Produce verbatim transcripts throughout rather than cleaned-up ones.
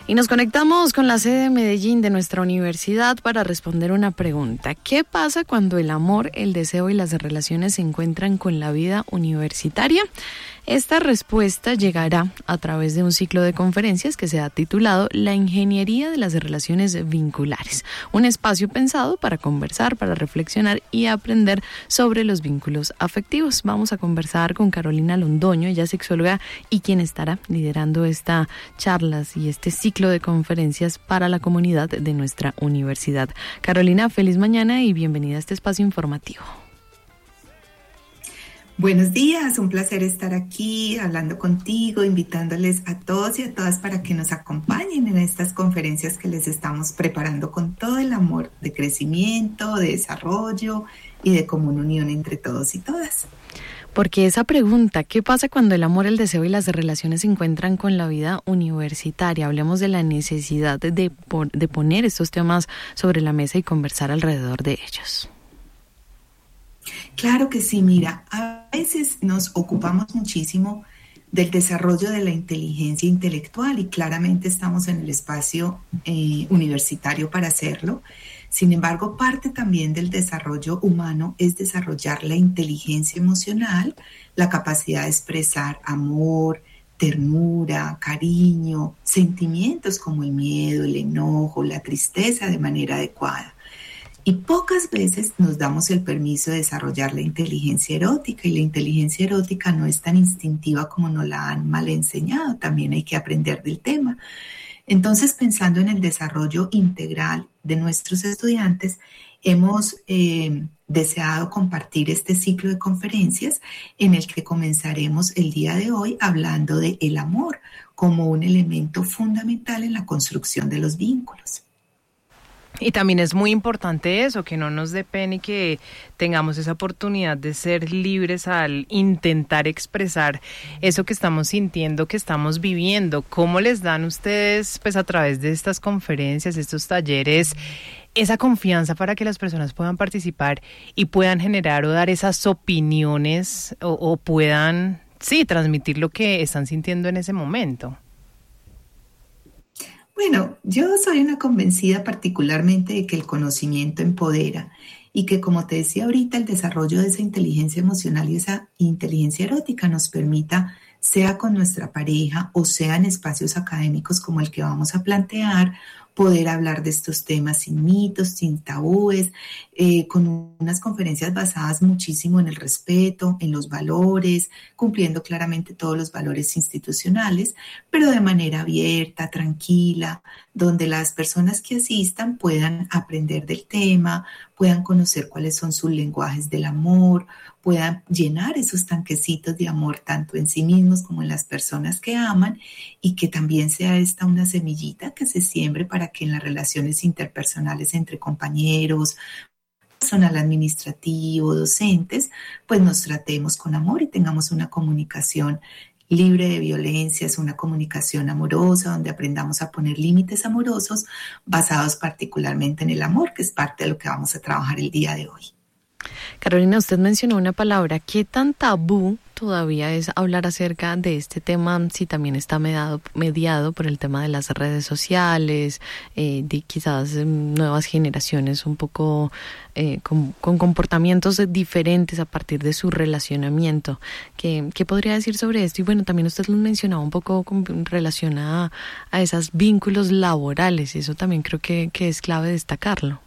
Y nos conectamos con la sede de Medellín de nuestra universidad para responder una pregunta. ¿Qué pasa cuando el amor, el deseo y las relaciones se encuentran con la vida universitaria? Esta respuesta llegará a través de un ciclo de conferencias que se ha titulado La Ingeniería de las Relaciones Vinculares, un espacio pensado para conversar, para reflexionar y aprender sobre los vínculos afectivos. Vamos a conversar con Carolina Londoño, ella es sexóloga y quien estará liderando esta charlas y este ciclo de conferencias para la comunidad de nuestra universidad. Carolina, feliz mañana y bienvenida a este espacio informativo. Buenos días, un placer estar aquí hablando contigo, invitándoles a todos y a todas para que nos acompañen en estas conferencias que les estamos preparando con todo el amor de crecimiento, de desarrollo y de común unión entre todos y todas. Porque esa pregunta, ¿qué pasa cuando el amor, el deseo y las relaciones se encuentran con la vida universitaria? Hablemos de la necesidad de, de poner estos temas sobre la mesa y conversar alrededor de ellos. Claro que sí, mira, a veces nos ocupamos muchísimo del desarrollo de la inteligencia intelectual y claramente estamos en el espacio eh, universitario para hacerlo. Sin embargo, parte también del desarrollo humano es desarrollar la inteligencia emocional, la capacidad de expresar amor, ternura, cariño, sentimientos como el miedo, el enojo, la tristeza de manera adecuada. Y pocas veces nos damos el permiso de desarrollar la inteligencia erótica, y la inteligencia erótica no es tan instintiva como nos la han mal enseñado, también hay que aprender del tema. Entonces, pensando en el desarrollo integral de nuestros estudiantes, hemos eh, deseado compartir este ciclo de conferencias en el que comenzaremos el día de hoy hablando de el amor como un elemento fundamental en la construcción de los vínculos. Y también es muy importante eso, que no nos dé pena y que tengamos esa oportunidad de ser libres al intentar expresar eso que estamos sintiendo, que estamos viviendo. ¿Cómo les dan ustedes, pues a través de estas conferencias, estos talleres, esa confianza para que las personas puedan participar y puedan generar o dar esas opiniones o, o puedan, sí, transmitir lo que están sintiendo en ese momento? Bueno, yo soy una convencida particularmente de que el conocimiento empodera y que, como te decía ahorita, el desarrollo de esa inteligencia emocional y esa inteligencia erótica nos permita, sea con nuestra pareja o sea en espacios académicos como el que vamos a plantear, poder hablar de estos temas sin mitos, sin tabúes, eh, con unas conferencias basadas muchísimo en el respeto, en los valores, cumpliendo claramente todos los valores institucionales, pero de manera abierta, tranquila, donde las personas que asistan puedan aprender del tema, puedan conocer cuáles son sus lenguajes del amor, puedan llenar esos tanquecitos de amor tanto en sí mismos como en las personas que aman, y que también sea esta una semillita que se siembre para que en las relaciones interpersonales entre compañeros, personal administrativo, docentes, pues nos tratemos con amor y tengamos una comunicación libre de violencias, una comunicación amorosa donde aprendamos a poner límites amorosos basados particularmente en el amor, que es parte de lo que vamos a trabajar el día de hoy. Carolina, usted mencionó una palabra. ¿Qué tan tabú todavía es hablar acerca de este tema si también está mediado, mediado por el tema de las redes sociales, eh, de quizás nuevas generaciones un poco eh, con, con comportamientos diferentes a partir de su relacionamiento? ¿Qué, qué podría decir sobre esto? Y bueno, también usted lo mencionaba un poco con relación a, a esos vínculos laborales, y eso también creo que, que es clave destacarlo.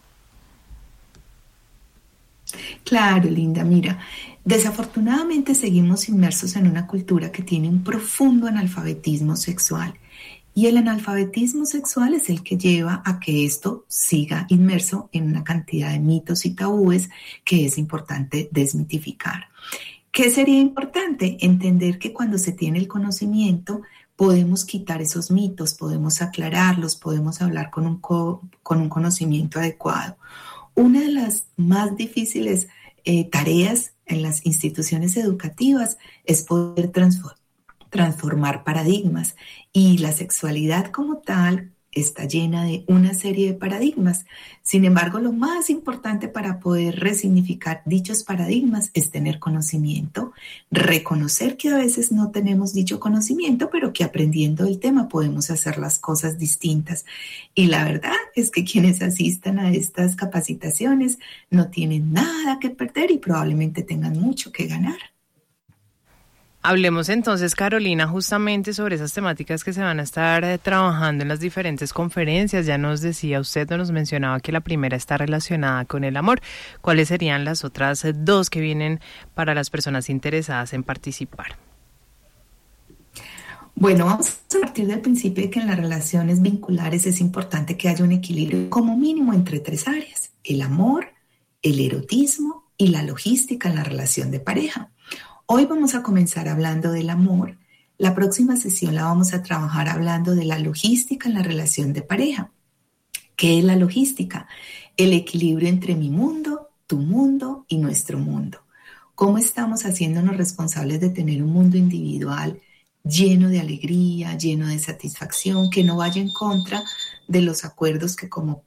Claro, Linda, mira, desafortunadamente seguimos inmersos en una cultura que tiene un profundo analfabetismo sexual, y el analfabetismo sexual es el que lleva a que esto siga inmerso en una cantidad de mitos y tabúes que es importante desmitificar. ¿Qué sería importante? Entender que cuando se tiene el conocimiento podemos quitar esos mitos, podemos aclararlos, podemos hablar con un, co- con un conocimiento adecuado. Una de las más difíciles eh, tareas en las instituciones educativas es poder transform- transformar paradigmas, y la sexualidad como tal está llena de una serie de paradigmas. Sin embargo, lo más importante para poder resignificar dichos paradigmas es tener conocimiento, reconocer que a veces no tenemos dicho conocimiento, pero que aprendiendo el tema podemos hacer las cosas distintas. Y la verdad es que quienes asistan a estas capacitaciones no tienen nada que perder y probablemente tengan mucho que ganar. Hablemos entonces, Carolina, justamente sobre esas temáticas que se van a estar eh, trabajando en las diferentes conferencias. Ya nos decía usted, o nos mencionaba que la primera está relacionada con el amor. ¿Cuáles serían las otras eh, dos que vienen para las personas interesadas en participar? Bueno, vamos a partir del principio de que en las relaciones vinculares es importante que haya un equilibrio como mínimo entre tres áreas: el amor, el erotismo y la logística en la relación de pareja. Hoy vamos a comenzar hablando del amor. La próxima sesión la vamos a trabajar hablando de la logística en la relación de pareja. ¿Qué es la logística? El equilibrio entre mi mundo, tu mundo y nuestro mundo. ¿Cómo estamos haciéndonos responsables de tener un mundo individual lleno de alegría, lleno de satisfacción, que no vaya en contra de los acuerdos que como...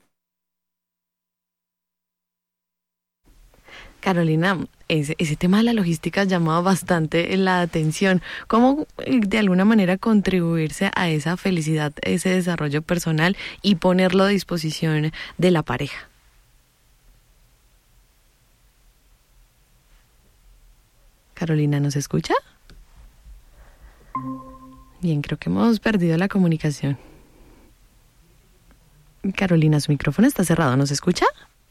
Carolina, ese, ese tema de la logística llamaba bastante la atención. ¿Cómo de alguna manera contribuirse a esa felicidad, ese desarrollo personal y ponerlo a disposición de la pareja? Carolina, ¿nos escucha? Bien, creo que hemos perdido la comunicación. Carolina, su micrófono está cerrado, ¿nos escucha?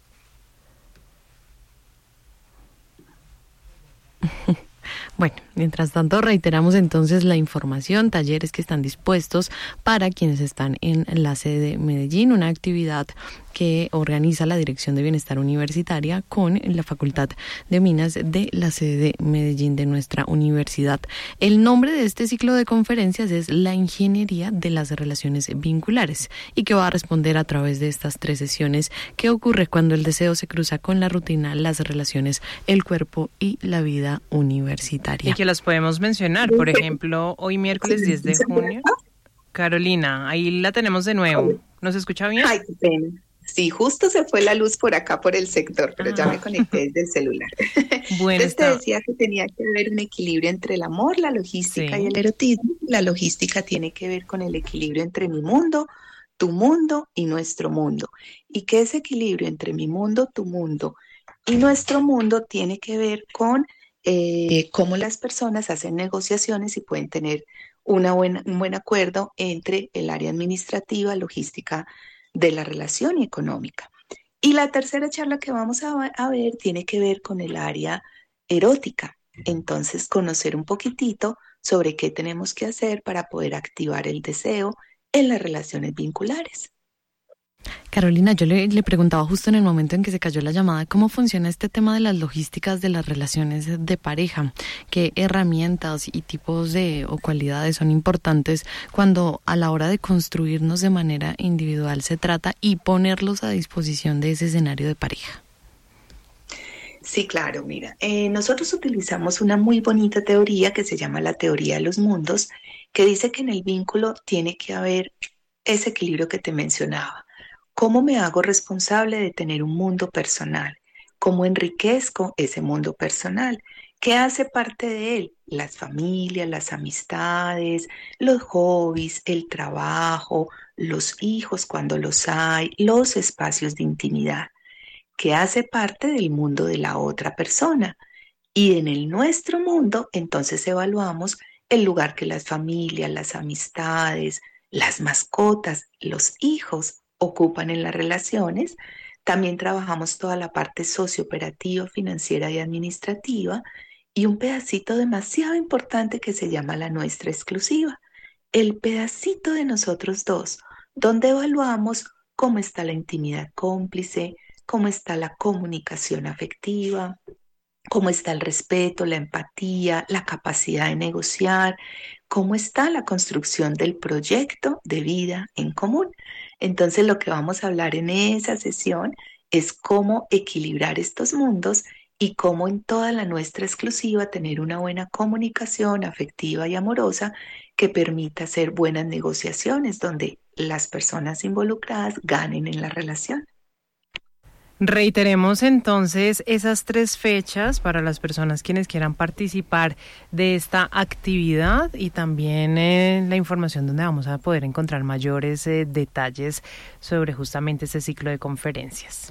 Bueno, mientras tanto reiteramos entonces la información, talleres que están dispuestos para quienes están en la sede de Medellín, una actividad que organiza la Dirección de Bienestar Universitaria con la Facultad de Minas de la sede de Medellín de nuestra universidad. El nombre de este ciclo de conferencias es La Ingeniería de las Relaciones Vinculares y que va a responder a través de estas tres sesiones qué ocurre cuando el deseo se cruza con la rutina, las relaciones, el cuerpo y la vida universitaria. Y que las podemos mencionar, por ejemplo, hoy miércoles diez de junio. Carolina, ahí la tenemos de nuevo. ¿Nos escucha bien? Ay, qué pena. Sí, justo se fue la luz por acá por el sector, pero ah. ya me conecté desde el celular. Bueno, Entonces está... te decía que tenía que haber un equilibrio entre el amor, la logística sí. y el erotismo. La logística tiene que ver con el equilibrio entre mi mundo, tu mundo y nuestro mundo. Y que ese equilibrio entre mi mundo, tu mundo y nuestro mundo tiene que ver con eh, cómo las personas hacen negociaciones y pueden tener una buena, un buen acuerdo entre el área administrativa, logística, de la relación y económica. Y la tercera charla que vamos a, a ver tiene que ver con el área erótica. Entonces, conocer un poquitito sobre qué tenemos que hacer para poder activar el deseo en las relaciones vinculares. Carolina, yo le, le preguntaba justo en el momento en que se cayó la llamada, ¿cómo funciona este tema de las logísticas de las relaciones de pareja? ¿Qué herramientas y tipos de o cualidades son importantes cuando a la hora de construirnos de manera individual se trata y ponerlos a disposición de ese escenario de pareja? Sí, claro, mira, eh, nosotros utilizamos una muy bonita teoría que se llama la teoría de los mundos, que dice que en el vínculo tiene que haber ese equilibrio que te mencionaba. ¿Cómo me hago responsable de tener un mundo personal? ¿Cómo enriquezco ese mundo personal? ¿Qué hace parte de él? Las familias, las amistades, los hobbies, el trabajo, los hijos cuando los hay, los espacios de intimidad. ¿Qué hace parte del mundo de la otra persona? Y en el nuestro mundo, entonces evaluamos el lugar que las familias, las amistades, las mascotas, los hijos ocupan en las relaciones. También trabajamos toda la parte sociooperativa, financiera y administrativa y un pedacito demasiado importante que se llama la nuestra exclusiva, el pedacito de nosotros dos, donde evaluamos cómo está la intimidad cómplice, cómo está la comunicación afectiva, cómo está el respeto, la empatía, la capacidad de negociar, cómo está la construcción del proyecto de vida en común. Entonces, lo que vamos a hablar en esa sesión es cómo equilibrar estos mundos y cómo en toda la nuestra exclusiva tener una buena comunicación afectiva y amorosa que permita hacer buenas negociaciones donde las personas involucradas ganen en la relación. Reiteremos entonces esas tres fechas para las personas quienes quieran participar de esta actividad y también eh, la información donde vamos a poder encontrar mayores eh, detalles sobre justamente ese ciclo de conferencias.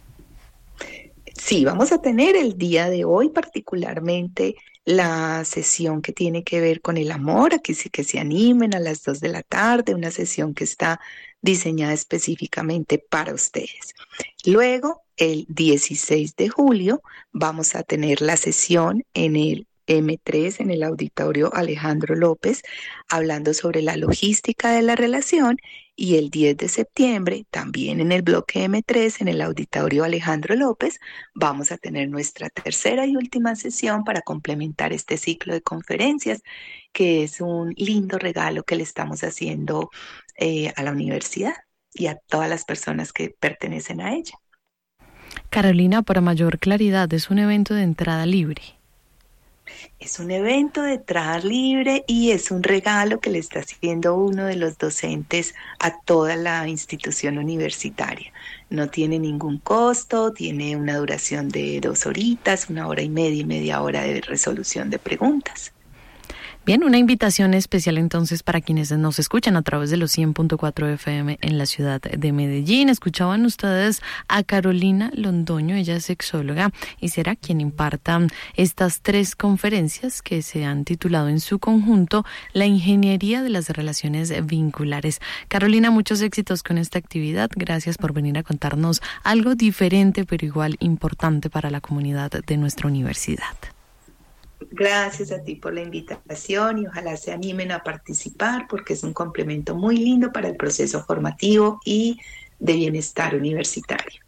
Sí, vamos a tener el día de hoy particularmente la sesión que tiene que ver con el amor, aquí sí que se animen a las dos de la tarde, una sesión que está diseñada específicamente para ustedes. Luego, el dieciséis de julio, vamos a tener la sesión en el eme tres, en el Auditorio Alejandro López, hablando sobre la logística de la relación, y el diez de septiembre, también en el bloque eme tres, en el Auditorio Alejandro López, vamos a tener nuestra tercera y última sesión para complementar este ciclo de conferencias, que es un lindo regalo que le estamos haciendo eh, a la universidad y a todas las personas que pertenecen a ella. Carolina, para mayor claridad, es un evento de entrada libre. Es un evento de entrada libre y es un regalo que le está haciendo uno de los docentes a toda la institución universitaria. No tiene ningún costo, tiene una duración de dos horitas, una hora y media y media hora de resolución de preguntas. Bien, una invitación especial entonces para quienes nos escuchan a través de los cien punto cuatro F M en la ciudad de Medellín. Escuchaban ustedes a Carolina Londoño, ella es sexóloga y será quien imparta estas tres conferencias que se han titulado en su conjunto La ingeniería de las relaciones vinculares. Carolina, muchos éxitos con esta actividad. Gracias por venir a contarnos algo diferente pero igual importante para la comunidad de nuestra universidad. Gracias a ti por la invitación y ojalá se animen a participar porque es un complemento muy lindo para el proceso formativo y de bienestar universitario.